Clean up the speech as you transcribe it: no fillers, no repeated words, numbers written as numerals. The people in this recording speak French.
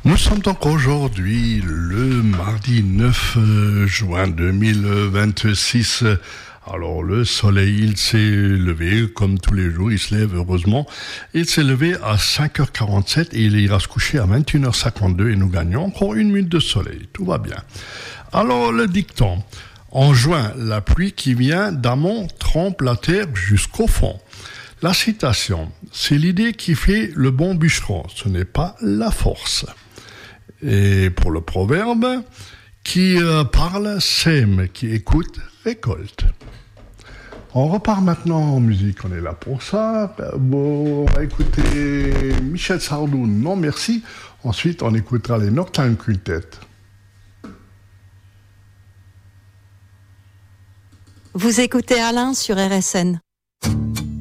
Nous sommes donc aujourd'hui le mardi 9 juin 2026. Alors le soleil, il s'est levé comme tous les jours, il se lève heureusement. Il s'est levé à 5h47 et il ira se coucher à 21h52 et nous gagnons encore 1 minute de soleil. Tout va bien. Alors le dicton. En juin, la pluie qui vient d'amont trempe la terre jusqu'au fond. La citation, c'est l'idée qui fait le bon bûcheron, ce n'est pas la force. Et pour le proverbe, qui parle sème, qui écoute récolte. On repart maintenant en musique, on est là pour ça. Bon, on va écouter Michel Sardou, non merci. Ensuite, on écoutera les Nocturne Quintet. Vous écoutez Alain sur RSN.